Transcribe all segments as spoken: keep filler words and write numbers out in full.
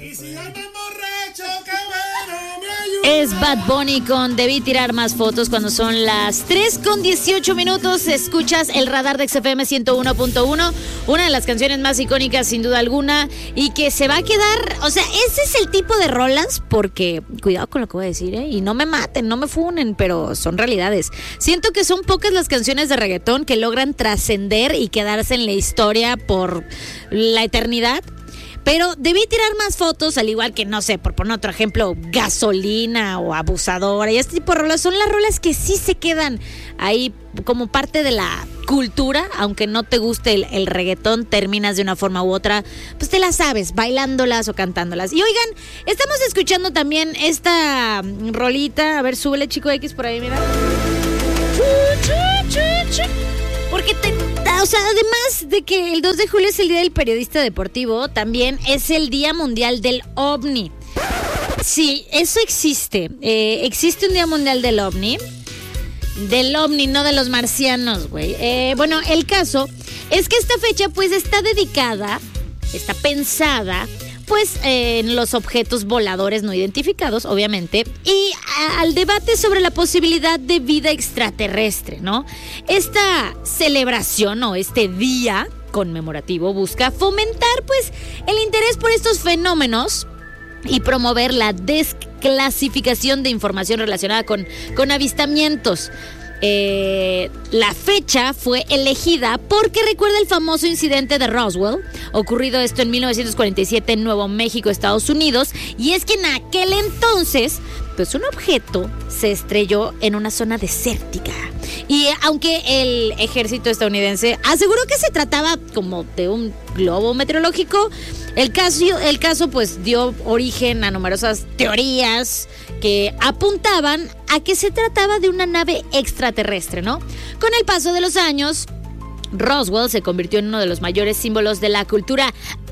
Y si andan borracho, qué bueno, me ayuda. Es Bad Bunny con Debí tirar más fotos cuando son las tres con dieciocho minutos. Escuchas el radar de X F M ciento uno punto uno, una de las canciones más icónicas sin duda alguna y que se va a quedar, o sea, ese es el tipo de rolas porque, cuidado con lo que voy a decir, ¿eh? Y no me maten, no me funen, pero son realidades. Siento que son pocas las canciones de reggaetón que logran trascender y quedarse en la historia por la eternidad. Pero debí tirar más fotos, al igual que, no sé, por poner otro ejemplo, Gasolina o Abusadora y este tipo de rolas. Son las rolas que sí se quedan ahí como parte de la cultura, aunque no te guste el, el reggaetón, terminas de una forma u otra, pues te las sabes, bailándolas o cantándolas. Y oigan, estamos escuchando también esta rolita, a ver, súbele, Chico X, por ahí, mira. Porque, te, o sea, además de que el dos de julio es el Día del Periodista Deportivo, también es el Día Mundial del OVNI. Sí, eso existe. Eh, existe un Día Mundial del OVNI. Del OVNI, no de los marcianos, güey. Eh, bueno, el caso es que esta fecha, pues, está dedicada, está pensada, pues, eh, en los objetos voladores no identificados, obviamente, y a, al debate sobre la posibilidad de vida extraterrestre, ¿no? Esta celebración o este día conmemorativo busca fomentar, pues, el interés por estos fenómenos y promover la desclasificación de información relacionada con, con avistamientos. Eh, la fecha fue elegida porque recuerda el famoso incidente de Roswell, ocurrido esto en mil novecientos cuarenta y siete en Nuevo México, Estados Unidos, y es que en aquel entonces, pues un objeto se estrelló en una zona desértica. Y aunque el ejército estadounidense aseguró que se trataba como de un globo meteorológico, el caso, el caso pues dio origen a numerosas teorías que apuntaban a que se trataba de una nave extraterrestre, ¿no? Con el paso de los años, Roswell se convirtió en uno de los mayores símbolos de la cultura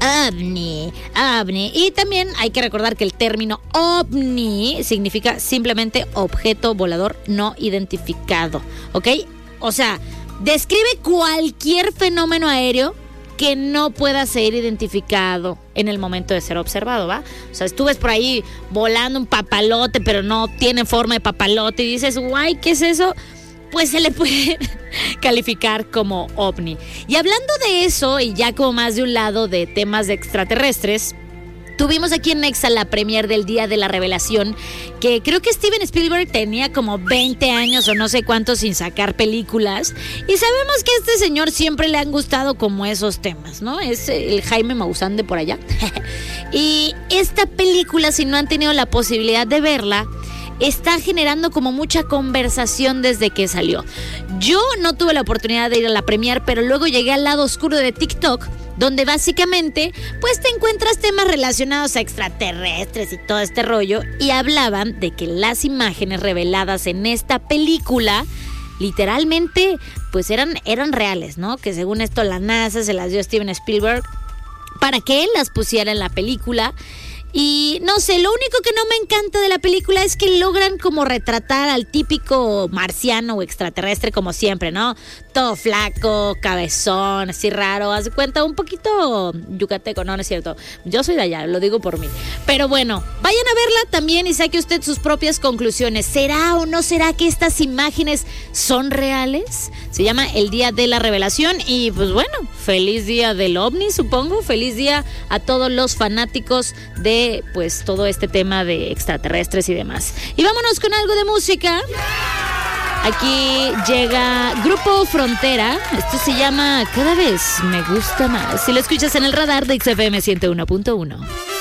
ovni, ovni. Y también hay que recordar que el término ovni significa simplemente objeto volador no identificado, ¿ok? O sea, describe cualquier fenómeno aéreo que no pueda ser identificado en el momento de ser observado, ¿va? O sea, tú ves por ahí volando un papalote, pero no tiene forma de papalote y dices, guay, ¿qué es eso? Pues se le puede calificar como ovni. Y hablando de eso, y ya como más de un lado de temas de extraterrestres, tuvimos aquí en Nexa la premier del Día de la Revelación, que creo que Steven Spielberg tenía como veinte años o no sé cuántos sin sacar películas, y sabemos que a este señor siempre le han gustado como esos temas, ¿no? Es el Jaime Maussan de por allá. Y esta película, si no han tenido la posibilidad de verla, está generando como mucha conversación desde que salió. Yo no tuve la oportunidad de ir a la premier, pero luego llegué al lado oscuro de TikTok, donde básicamente pues te encuentras temas relacionados a extraterrestres y todo este rollo, y hablaban de que las imágenes reveladas en esta película literalmente pues eran, eran reales, ¿no? Que según esto la NASA se las dio a Steven Spielberg para que él las pusiera en la película. Y no sé, lo único que no me encanta de la película es que logran como retratar al típico marciano o extraterrestre como siempre, ¿no? Todo flaco, cabezón, así raro, haz de cuenta, un poquito yucateco, no, no es cierto. Yo soy de allá, lo digo por mí. Pero bueno, vayan a verla también y saque usted sus propias conclusiones. ¿Será o no será que estas imágenes son reales? Se llama el Día de la Revelación y pues bueno, feliz día del OVNI, supongo. Feliz día a todos los fanáticos de pues todo este tema de extraterrestres y demás. Y vámonos con algo de música. Aquí llega Grupo Frontera. Esto se llama Cada vez me gusta más. Si lo escuchas en el radar de X F M ciento uno punto uno.